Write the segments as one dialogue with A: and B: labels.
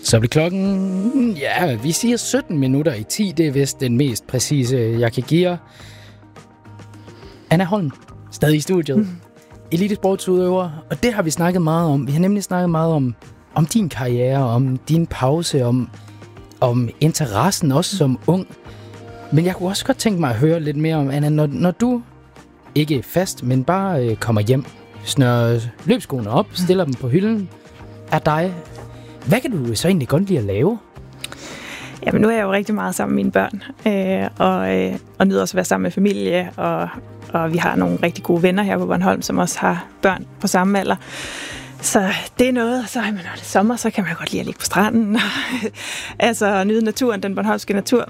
A: Så bliver klokken, ja, vi siger 17 minutter i 10. Det er vist den mest præcise, jeg kan give jer. Anna Holm, stadig i studiet. Elitesportsudøver, og det har vi snakket meget om. Vi har nemlig snakket meget om din karriere, om din pause, om interessen også som ung. Men jeg kunne også godt tænke mig at høre lidt mere om, Anna, når du ikke fast, men bare kommer hjem, snører løbsskoene op, stiller dem på hylden af dig. Hvad kan du så egentlig godt lide at lave?
B: Jamen, nu er jeg jo rigtig meget sammen med mine børn, og nyder også at være sammen med familie, og vi har nogle rigtig gode venner her på Bornholm, som også har børn på samme alder. Så det er noget, så når det er sommer, så kan man godt lide at ligge på stranden, altså nyde naturen, den bornholmske natur.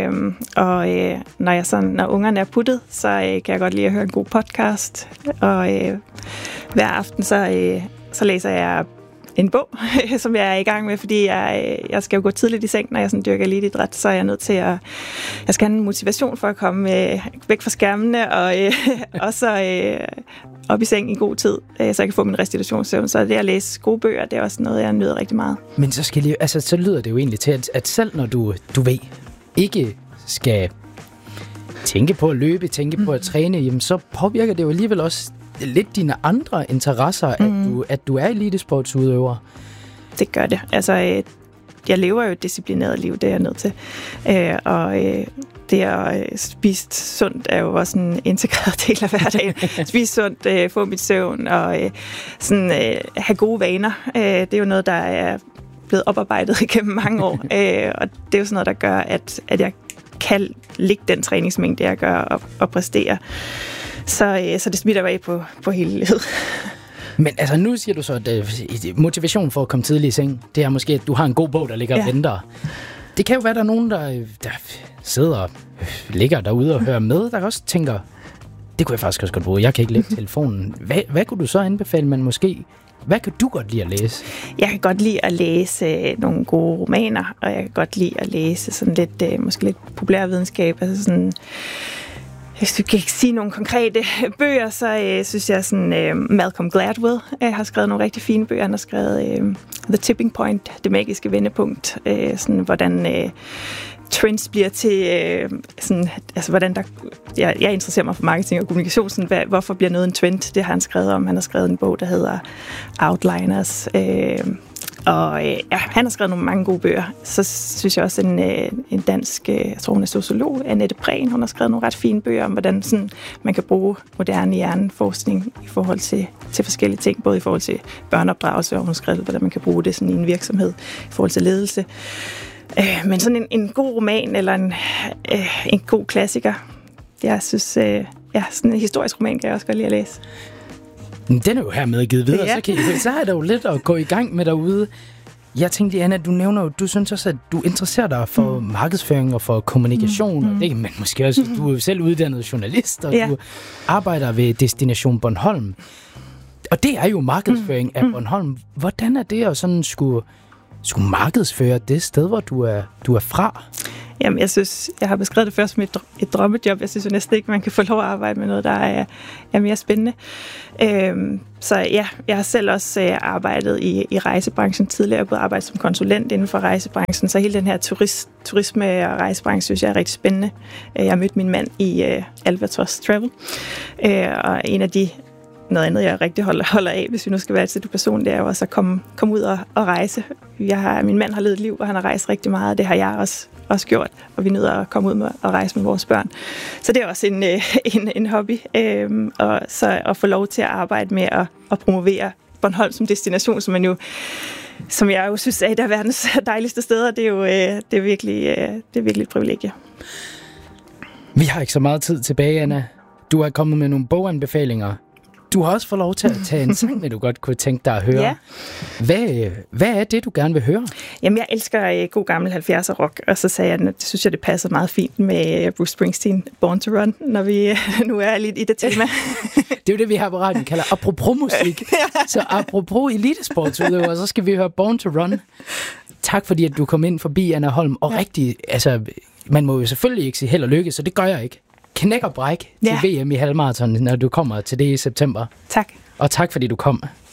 B: Når ungerne er puttet, så kan jeg godt lide at høre en god podcast, og hver aften så læser jeg en bog, som jeg er i gang med, fordi jeg skal jo gå tidligt i seng, når jeg sådan dyrker eliteidræt, så er jeg nødt til jeg skal have en motivation for at komme væk fra skærmene, og så op i seng i god tid, så jeg kan få min restitutionssøvn. Så det at læse gode bøger, det er også noget, jeg nyder rigtig meget.
A: Men så lyder det jo egentlig til, at selv når du ved, ikke skal tænke på at løbe, tænke på at træne, jamen så påvirker det jo alligevel også lidt dine andre interesser, at du er elitesportsudøver.
B: Det gør det. Altså, jeg lever jo et disciplineret liv, det er jeg nødt til. Det at spise sundt er jo også en integreret del af hverdagen. Spise sundt, få mit søvn og have gode vaner. Det er jo noget, der er blevet oparbejdet igennem mange år. Og det er jo sådan noget, der gør, at jeg kan lægge den træningsmængde, jeg gør og præstere. Så det smitter af på hele livet.
A: Men altså, nu siger du så, at motivation for at komme tidligt i seng, det er måske, at du har en god bog, der ligger og venter. Det kan jo være, der er nogen, der sidder og ligger derude og hører med, der også tænker, det kunne jeg faktisk også godt bruge. Jeg kan ikke lægge telefonen. Hvad kunne du så anbefale, men måske... Hvad kan du godt lide at læse? Jeg
B: kan godt lide at læse nogle gode romaner, og jeg kan godt lide at læse sådan lidt, måske lidt populærvidenskab, altså sådan... Hvis du kan ikke sige nogle konkrete bøger, så synes jeg sådan Malcolm Gladwell har skrevet nogle rigtig fine bøger. Han har skrevet The Tipping Point, det magiske vendepunkt, sådan hvordan trends bliver til altså hvordan der jeg interesserer mig for marketing og kommunikation, sådan, hvorfor bliver noget en trend? Det har han skrevet om. Han har skrevet en bog, der hedder Outliners. Han har skrevet nogle mange gode bøger. Så synes jeg også en dansk, jeg tror hun er sociolog, Annette Prehn, hun har skrevet nogle ret fine bøger om, hvordan sådan, man kan bruge moderne hjerneforskning i forhold til forskellige ting, både i forhold til børneopdragelse, og hun har skrevet, hvordan man kan bruge det sådan i en virksomhed i forhold til ledelse. Men sådan en god roman eller en god klassiker, jeg synes, sådan en historisk roman kan jeg også godt lide at læse.
A: Den er jo hermed givet videre, så har jeg da jo lidt at gå i gang med derude. Jeg tænkte, Anna, du nævner jo, du synes også, at du interesserer dig for markedsføring og for kommunikation, og det, men måske også, du er jo selv uddannet journalist, og du arbejder ved Destination Bornholm. Og det er jo markedsføring af Bornholm. Hvordan er det at sådan skulle markedsføre det sted, hvor du er fra?
B: Jamen, jeg synes, jeg har beskrevet det først som et drømmejob. Jeg synes jo næsten ikke, man kan få lov at arbejde med noget, der er mere spændende. Så ja, jeg har selv også arbejdet i rejsebranchen tidligere. Jeg har både arbejdet som konsulent inden for rejsebranchen, så hele den her turisme- og rejsebranchen synes jeg er rigtig spændende. Jeg har mødt min mand i Albatros Travel, og noget andet, jeg rigtig holder af, hvis vi nu skal være til det personligt, det er jo også at komme ud og rejse. Min mand har levet et liv, og han har rejst rigtig meget, og det har jeg også gjort, og vi nyder at komme ud og rejse med vores børn. Så det er også en hobby, og så at få lov til at arbejde med at promovere Bornholm som destination, som jeg jo synes er et af verdens dejligste steder. Det er virkelig et privilegie.
A: Vi har ikke så meget tid tilbage, Anna. Du er kommet med nogle boganbefalinger. Du har også fået lov til at tage en sang, men du godt kunne tænke dig at høre. Ja. Hvad er det, du gerne vil høre? Jamen,
B: jeg elsker god gammel 70'er rock, og så sagde jeg, at det synes jeg, det passer meget fint med Bruce Springsteen, Born to Run, når vi nu er lidt i det tema.
A: Det er jo det, vi her på radioen kalder apropos musik. Så apropos elitesportsudøver, så skal vi høre Born to Run. Tak fordi, at du kom ind forbi, Anna Holm. Og rigtig, altså, man må jo selvfølgelig ikke sige held og lykke, så det gør jeg ikke. Knæk og bræk til VM i halvmarathon, når du kommer til det i september.
B: Tak.
A: Og tak fordi du kom.